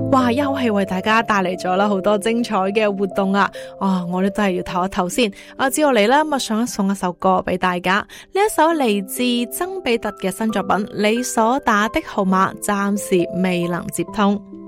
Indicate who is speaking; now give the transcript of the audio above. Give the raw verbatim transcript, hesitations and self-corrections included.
Speaker 1: 哇，一口氣為大家帶嚟咗啦好多精彩嘅活動啊！啊，我哋都係要唞一唞先。啊，接落嚟啦，咁啊想送一首歌俾大家，呢一首嚟自曾比特嘅新作品《你所打的號碼暫時未能接通》。